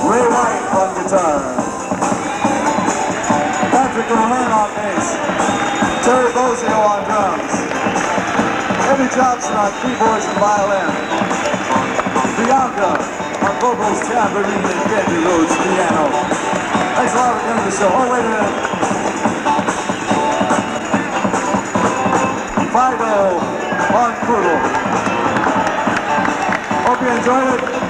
Ray White on guitar. Patrick O'Hearn on bass. Terry Bozio on drums. Eddie Johnson on keyboards and violin. Bianca on vocals, tambourine, and Candy Rhodes piano. Thanks a lot for coming to the show. Oh, wait a minute. Fido on poodle. Hope you enjoyed it.